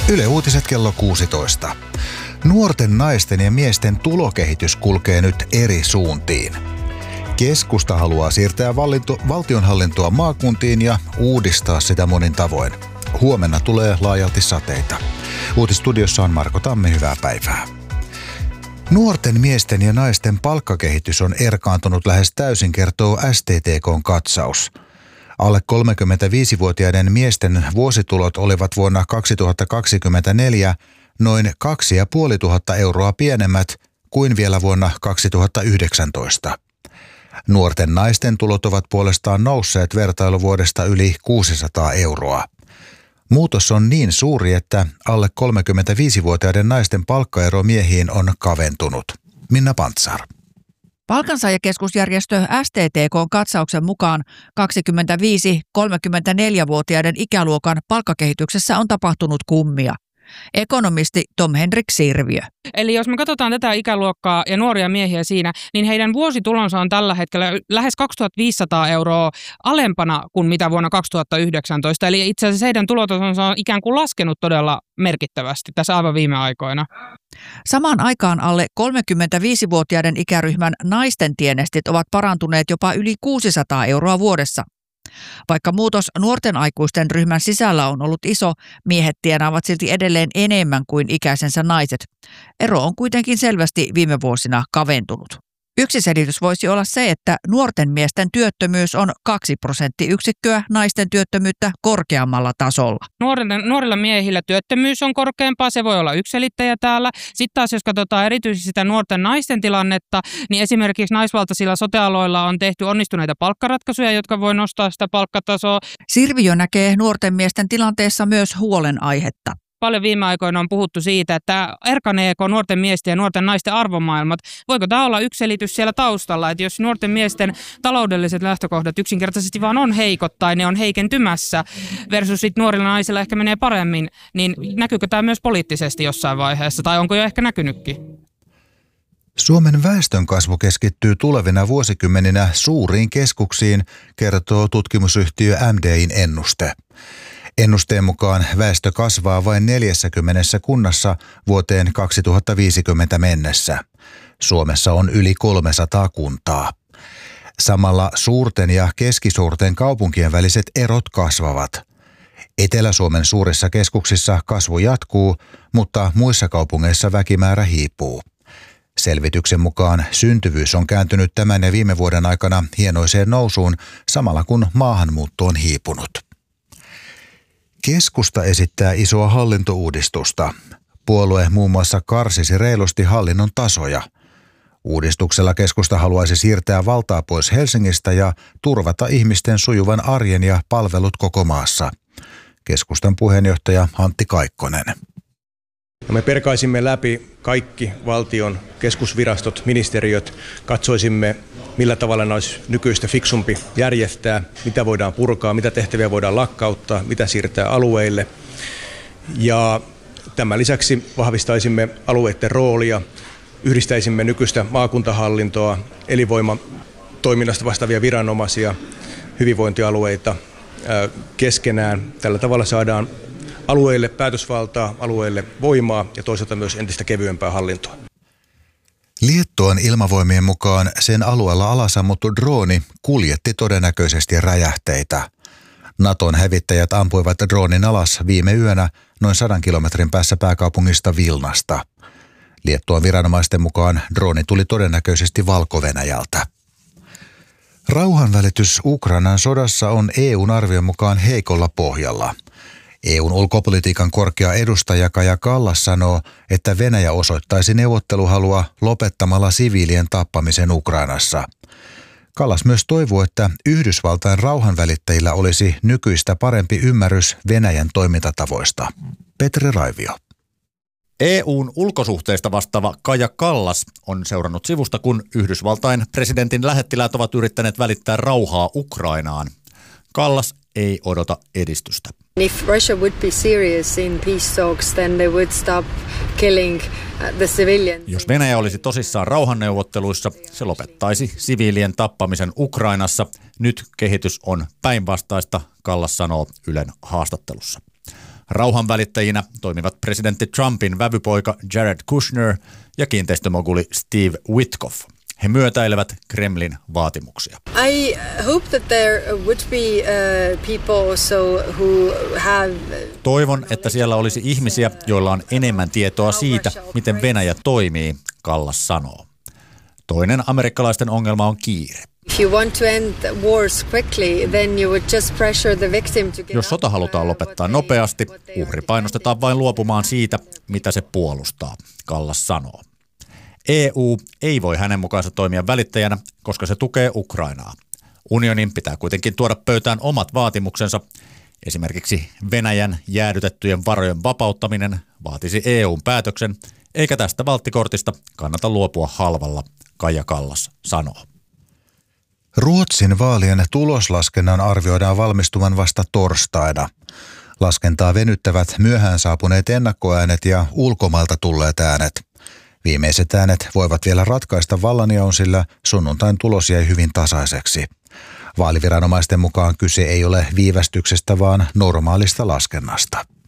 Yle Uutiset kello 16. Nuorten naisten ja miesten tulokehitys kulkee nyt eri suuntiin. Keskusta haluaa siirtää valtionhallintoa maakuntiin ja uudistaa sitä monin tavoin. Huomenna tulee laajalti sateita. Uutisstudiossa on Marko Tamme, hyvää päivää. Nuorten miesten ja naisten palkkakehitys on erkaantunut lähes täysin, kertoo STTK:n katsaus. Alle 35-vuotiaiden miesten vuositulot olivat vuonna 2024 noin 2500 euroa pienemmät kuin vielä vuonna 2019. Nuorten naisten tulot ovat puolestaan nousseet vertailuvuodesta yli 600 euroa. Muutos on niin suuri, että alle 35-vuotiaiden naisten palkkaero miehiin on kaventunut. Minna Pantsar. Palkansaajakeskusjärjestö STTK:n katsauksen mukaan 25-34-vuotiaiden ikäluokan palkkakehityksessä on tapahtunut kummia. Ekonomisti Tom Henrik Sirviö. Eli jos me katsotaan tätä ikäluokkaa ja nuoria miehiä siinä, niin heidän vuositulonsa on tällä hetkellä lähes 2500 euroa alempana kuin mitä vuonna 2019. Eli itse asiassa heidän tulotasonsa on ikään kuin laskenut todella merkittävästi tässä aivan viime aikoina. Samaan aikaan alle 35-vuotiaiden ikäryhmän naisten tienestit ovat parantuneet jopa yli 600 euroa vuodessa. Vaikka muutos nuorten aikuisten ryhmän sisällä on ollut iso, miehet tienaavat silti edelleen enemmän kuin ikäisensä naiset. Ero on kuitenkin selvästi viime vuosina kaventunut. Yksi selitys voisi olla se, että nuorten miesten työttömyys on 2 prosenttiyksikköä naisten työttömyyttä korkeammalla tasolla. Nuorilla miehillä työttömyys on korkeampaa, se voi olla yksiselittäjä täällä. Sitten taas jos katsotaan erityisesti sitä nuorten naisten tilannetta, niin esimerkiksi naisvaltaisilla sote-aloilla on tehty onnistuneita palkkaratkaisuja, jotka voi nostaa sitä palkkatasoa. Sirviö näkee nuorten miesten tilanteessa myös huolenaihetta. Paljon viime aikoina on puhuttu siitä, että erkaneeko nuorten miesten ja nuorten naisten arvomaailmat. Voiko tämä olla yksi selitys siellä taustalla, että jos nuorten miesten taloudelliset lähtökohdat yksinkertaisesti vaan on heikot tai ne on heikentymässä versus sit nuorilla naisilla ehkä menee paremmin, niin näkyykö tämä myös poliittisesti jossain vaiheessa tai onko jo ehkä näkynytkin? Suomen väestönkasvu keskittyy tulevina vuosikymmeninä suuriin keskuksiin, kertoo tutkimusyhtiö MDI:n ennuste. Ennusteen mukaan väestö kasvaa vain 40 kunnassa vuoteen 2050 mennessä. Suomessa on yli 300 kuntaa. Samalla suurten ja keskisuurten kaupunkien väliset erot kasvavat. Etelä-Suomen suurissa keskuksissa kasvu jatkuu, mutta muissa kaupungeissa väkimäärä hiipuu. Selvityksen mukaan syntyvyys on kääntynyt tämän ja viime vuoden aikana hienoiseen nousuun, samalla kun maahanmuutto on hiipunut. Keskusta esittää isoa hallintouudistusta. Puolue muun muassa karsisi reilusti hallinnon tasoja. Uudistuksella keskusta haluaisi siirtää valtaa pois Helsingistä ja turvata ihmisten sujuvan arjen ja palvelut koko maassa. Keskustan puheenjohtaja Antti Kaikkonen. Me perkaisimme läpi kaikki valtion keskusvirastot, ministeriöt, katsoisimme millä tavalla olisi nykyistä fiksumpi järjestää, mitä voidaan purkaa, mitä tehtäviä voidaan lakkauttaa, mitä siirtää alueille. Ja tämän lisäksi vahvistaisimme alueiden roolia, yhdistäisimme nykyistä maakuntahallintoa, elinvoimatoiminnasta vastaavia viranomaisia, hyvinvointialueita keskenään. Tällä tavalla saadaan alueille päätösvaltaa, alueille voimaa ja toisaalta myös entistä kevyempää hallintoa. Liettuan ilmavoimien mukaan sen alueella alasammuttu drooni kuljetti todennäköisesti räjähteitä. Naton hävittäjät ampuivat droonin alas viime yönä noin 100 kilometrin päässä pääkaupungista Vilnasta. Liettuan viranomaisten mukaan drooni tuli todennäköisesti Valko-Venäjältä. Rauhanvälitys Ukrainan sodassa on EU:n arvion mukaan heikolla pohjalla. EU:n ulkopolitiikan korkea edustaja Kaja Kallas sanoo, että Venäjä osoittaisi neuvotteluhalua lopettamalla siviilien tappamisen Ukrainassa. Kallas myös toivoo, että Yhdysvaltain rauhanvälittäjillä olisi nykyistä parempi ymmärrys Venäjän toimintatavoista. Petri Raivio. EU:n ulkosuhteista vastaava Kaja Kallas on seurannut sivusta, kun Yhdysvaltain presidentin lähettiläät ovat yrittäneet välittää rauhaa Ukrainaan. Kallas ei odota edistystä. If Russia would be serious in peace talks, then they would stop killing the civilians. Jos Venäjä olisi tosissaan rauhanneuvotteluissa, se lopettaisi siviilien tappamisen Ukrainassa. Nyt kehitys on päinvastaista, Kallas sanoo Ylen haastattelussa. Rauhanvälittäjinä toimivat presidentti Trumpin vävypoika Jared Kushner ja kiinteistömoguli Steve Witkoff. He myötäilevät Kremlin vaatimuksia. I hope that there would be people also who have... Toivon, että siellä olisi ihmisiä, joilla on enemmän tietoa siitä, miten Venäjä toimii, Kallas sanoo. Toinen amerikkalaisten ongelma on kiire. Jos sota halutaan lopettaa nopeasti, uhri painostetaan vain luopumaan siitä, mitä se puolustaa, Kallas sanoo. EU ei voi hänen mukaansa toimia välittäjänä, koska se tukee Ukrainaa. Unionin pitää kuitenkin tuoda pöytään omat vaatimuksensa. Esimerkiksi Venäjän jäädytettyjen varojen vapauttaminen vaatisi EUn päätöksen, eikä tästä valttikortista kannata luopua halvalla, Kaija Kallas sanoo. Ruotsin vaalien tuloslaskennan arvioidaan valmistuvan vasta torstaina. Laskentaa venyttävät myöhään saapuneet ennakkoäänet ja ulkomailta tulleet äänet. Viimeiset äänet voivat vielä ratkaista vallanjaon, sillä sunnuntain tulos jäi hyvin tasaiseksi. Vaaliviranomaisten mukaan kyse ei ole viivästyksestä, vaan normaalista laskennasta.